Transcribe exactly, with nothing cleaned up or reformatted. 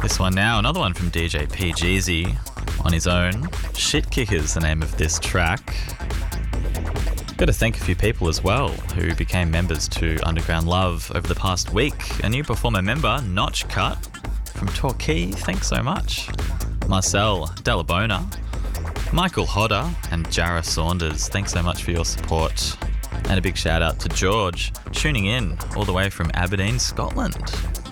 This one now, another one from D J P Jeezy on his own. Shit Kickers, the name of this track. Got to thank a few people as well who became members to Underground Love over the past week. A new performer member, Notch Cut from Torquay, thanks so much. Marcel Delabona, Michael Hodder and Jarrah Saunders, thanks so much for your support. And a big shout out to George, tuning in all the way from Aberdeen, Scotland.